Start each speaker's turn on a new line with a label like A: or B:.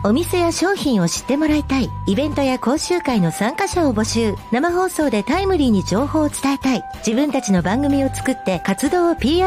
A: お店や商品を知ってもらいたい。イベントや講習会の参加者を募集。生放送でタイムリーに情報を伝えたい。自分たちの番組を作って活動を PR